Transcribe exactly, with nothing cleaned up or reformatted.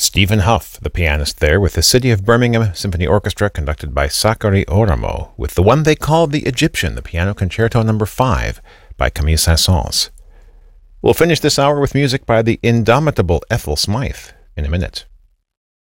Stephen Huff, the pianist there, with the City of Birmingham Symphony Orchestra, conducted by Sakari Oramo, with the one they called the Egyptian, the Piano Concerto number five, by Camille Saint-Saëns. We'll finish this hour with music by the indomitable Ethel Smythe in a minute.